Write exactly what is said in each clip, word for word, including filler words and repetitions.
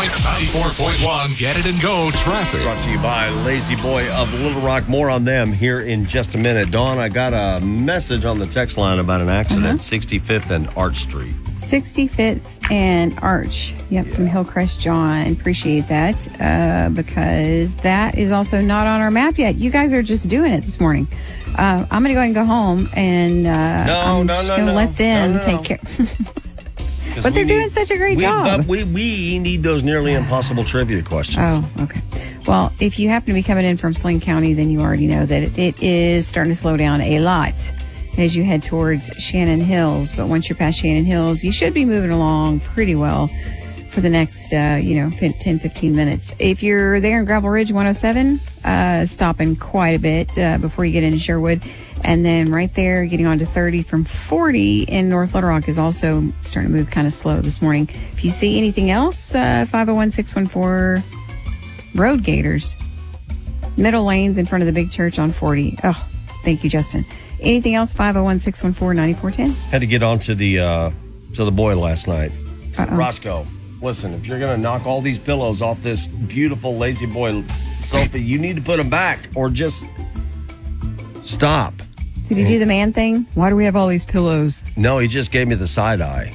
ninety-four point one, Get It and Go traffic. Brought to you by Lazy Boy of Little Rock. More on them here in just a minute. Dawn, I got a message on the text line about an accident, uh-huh. sixty-fifth and Arch Street. sixty-fifth and Arch. Yep, yeah. From Hillcrest John. Appreciate that uh, because that is also not on our map yet. You guys are just doing it this morning. Uh, I'm going to go ahead and go home, and uh, no, I'm no, just no, going to no. let them no, no. take care. But they're need, doing such a great we, job. But we, we need those nearly impossible trivia questions. Oh, okay. Well, if you happen to be coming in from Sling County, then you already know that it, it is starting to slow down a lot as you head towards Shannon Hills. But once you're past Shannon Hills, you should be moving along pretty well for the next, uh, you know, ten, fifteen minutes. If you're there in Gravel Ridge one oh seven, uh, stopping quite a bit uh, before you get into Sherwood. And then right there, getting on to thirty from forty in North Little Rock is also starting to move kind of slow this morning. If you see anything else, uh, five oh one, six one four Road Gators. Middle lanes in front of the big church on forty. Oh, thank you, Justin. Anything else? five oh one, six one four, nine four one zero. Had to get on to the, uh, to the boy last night. Uh-oh. Roscoe, listen, if you're going to knock all these pillows off this beautiful Lazy Boy sofa, you need to put them back or just stop. Did he do the man thing? Why do we have all these pillows? No, he just gave me the side eye.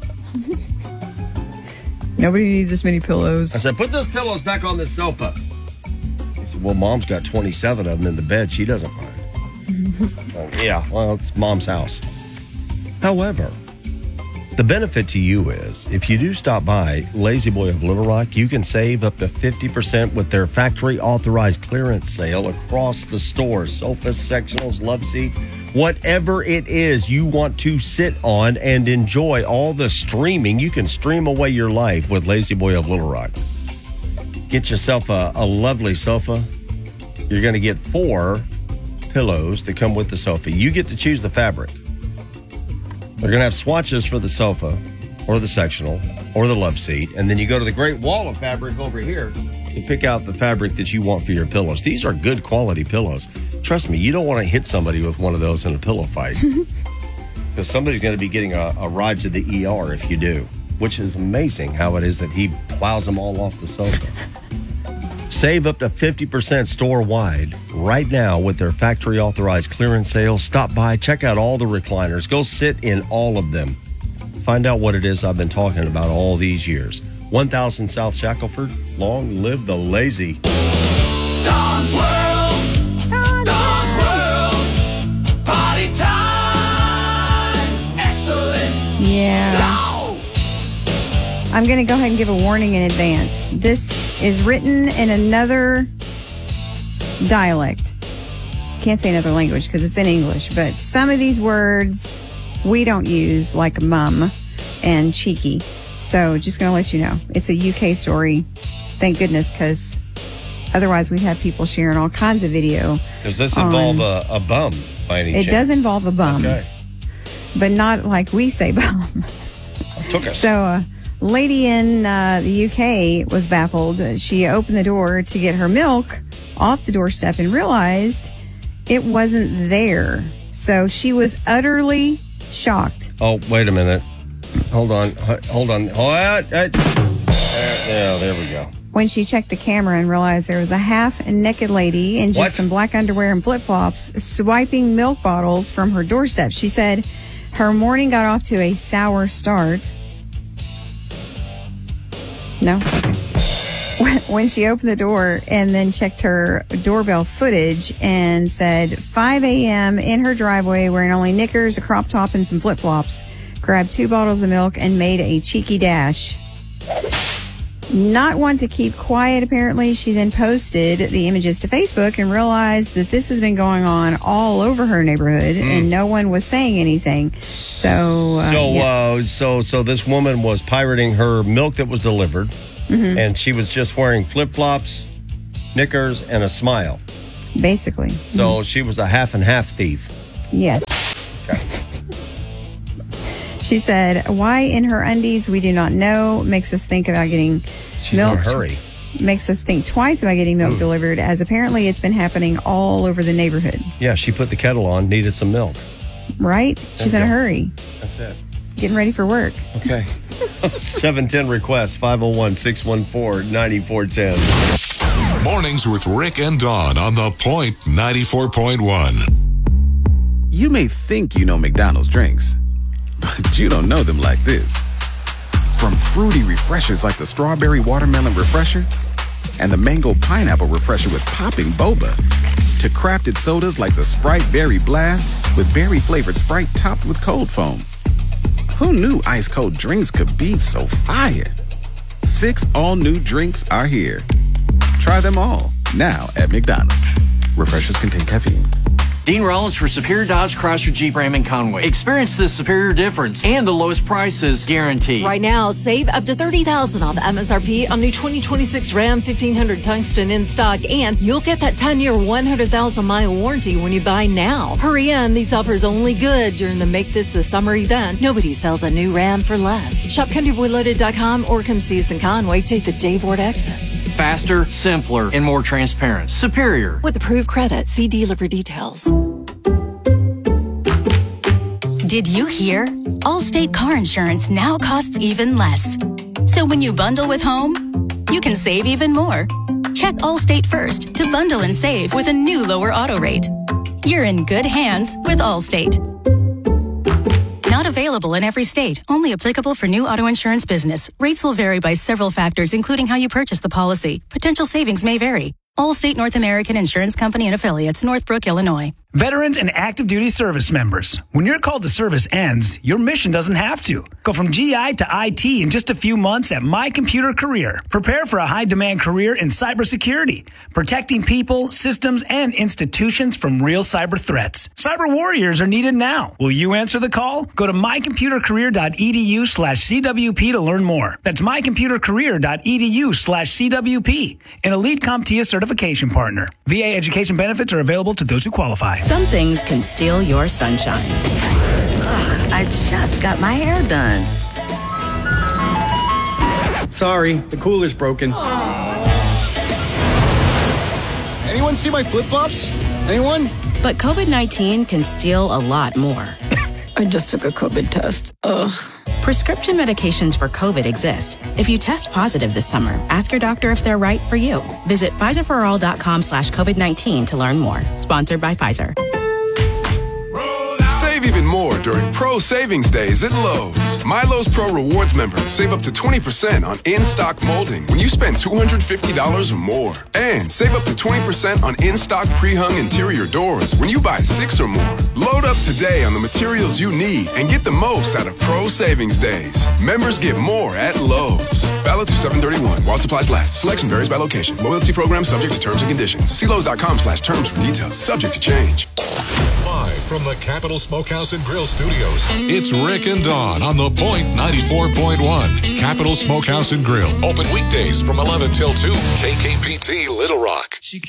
Nobody needs this many pillows. I said, put those pillows back on this sofa. He said, well, Mom's got twenty-seven of them in the bed. She doesn't mind. uh, yeah, well, it's Mom's house. However, the benefit to you is, if you do stop by Lazy Boy of Little Rock, you can save up to fifty percent with their factory-authorized clearance sale across the store. Sofas, sectionals, love seats, whatever it is you want to sit on and enjoy all the streaming. You can stream away your life with Lazy Boy of Little Rock. Get yourself a, a lovely sofa. You're going to get four pillows that come with the sofa. You get to choose the fabric. They're going to have swatches for the sofa or the sectional or the love seat. And then you go to the great wall of fabric over here and pick out the fabric that you want for your pillows. These are good quality pillows. Trust me, you don't want to hit somebody with one of those in a pillow fight. Because somebody's going to be getting a, a ride to the E R if you do, which is amazing how it is that he plows them all off the sofa. Save up to fifty percent store-wide right now with their factory-authorized clearance sale. Stop by, check out all the recliners. Go sit in all of them. Find out what it is I've been talking about all these years. one thousand South Shackelford. Long live the lazy. Dawn's World. Dawn's World. Party time. Excellent. Yeah. Dawn. I'm going to go ahead and give a warning in advance. This is written in another dialect. Can't say another language because it's in English, but some of these words we don't use, like mum and cheeky. So just going to let you know. It's a U K story. Thank goodness, because otherwise we'd have people sharing all kinds of video. Does this involve a, a bum by any chance? It does involve a bum. Okay. But not like we say bum. Took us. So, uh, lady in uh, the U K was baffled. She opened the door to get her milk off the doorstep and realized it wasn't there. So she was utterly shocked. Oh, wait a minute. Hold on. Hold on. Hold on. There, yeah, there we go. When she checked the camera and realized there was a half-naked lady in just What? some black underwear and flip-flops swiping milk bottles from her doorstep. She said her morning got off to a sour start. No? Okay. When she opened the door and then checked her doorbell footage and said five a.m. in her driveway wearing only knickers, a crop top, and some flip-flops, grabbed two bottles of milk and made a cheeky dash. Not one to keep quiet, apparently, she then posted the images to Facebook and realized that this has been going on all over her neighborhood mm. and no one was saying anything. So, uh, so, yeah. uh, so, so this woman was pirating her milk that was delivered, mm-hmm. and she was just wearing flip-flops, knickers, and a smile. Basically. So mm-hmm. she was a half and half thief. Yes. Okay. She said, why in her undies, we do not know. Makes us think about getting She's milk. in a hurry. Makes us think twice about getting milk Ooh. delivered, as apparently it's been happening all over the neighborhood. Yeah, she put the kettle on, needed some milk. Right? She's in a hurry. That's it. Getting ready for work. Okay. seven ten request, five oh one, six one four, nine four one oh. Mornings with Rick and Dawn on The Point ninety-four point one. You may think you know McDonald's drinks, but you don't know them like this. From fruity refreshers like the Strawberry Watermelon Refresher and the Mango Pineapple Refresher with popping boba, to crafted sodas like the Sprite Berry Blast with berry-flavored Sprite topped with cold foam. Who knew ice-cold drinks could be so fire? Six all-new drinks are here. Try them all, now at McDonald's. Refreshers contain caffeine. Dean Rollins for Superior Dodge Chrysler Jeep Ram and Conway. Experience the superior difference and the lowest prices guaranteed. Right now, save up to thirty thousand dollars off M S R P on new twenty twenty-six Ram fifteen hundred Tungsten in stock, and you'll get that ten-year, one hundred thousand mile warranty when you buy now. Hurry in. These offers only good during the Make This the Summer event. Nobody sells a new Ram for less. Shop country boy loaded dot com or come see us in Conway. Take the Dave Ward exit. Faster, simpler, and more transparent. Superior. With approved credit, see dealer for details. Did you hear? Allstate car insurance now costs even less. So when you bundle with home, you can save even more. Check Allstate first to bundle and save with a new lower auto rate. You're in good hands with Allstate. Not available in every state. Only applicable for new auto insurance business. Rates will vary by several factors, including how you purchase the policy. Potential savings may vary. Allstate North American Insurance Company and Affiliates, Northbrook, Illinois. Veterans and active duty service members, when your call to service ends, your mission doesn't have to. Go from G I to I T in just a few months at My Computer Career. Prepare for a high-demand career in cybersecurity, protecting people, systems, and institutions from real cyber threats. Cyber warriors are needed now. Will you answer the call? Go to mycomputercareer.edu slash CWP to learn more. That's mycomputercareer.edu slash CWP, an elite CompTIA certification partner. V A education benefits are available to those who qualify. Some things can steal your sunshine. Ugh, I just got my hair done. Sorry, the cooler's broken. Anyone see my flip-flops? Anyone? But COVID nineteen can steal a lot more. I just took a COVID test. Ugh. Prescription medications for COVID exist. If you test positive this summer, ask your doctor if they're right for you. Visit Pfizerforall.com slash COVID-19 to learn more. Sponsored by Pfizer. Save even more during Pro Savings Days at Lowe's. My Lowe's Pro Rewards members save up to twenty percent on in-stock molding when you spend two hundred fifty dollars or more. And save up to twenty percent on in-stock pre-hung interior doors when you buy six or more. Load up today on the materials you need and get the most out of Pro Savings Days. Members get more at Lowe's. Valid through seven thirty-one while supplies last. Selection varies by location. Loyalty program subject to terms and conditions. See Lowe's.com slash terms for details. Subject to change. Live from the Capital Smokehouse and Grill Studios, it's Rick and Dawn on The Point ninety-four point one. Capital Smokehouse and Grill. Open weekdays from eleven till two. K K P T Little Rock. She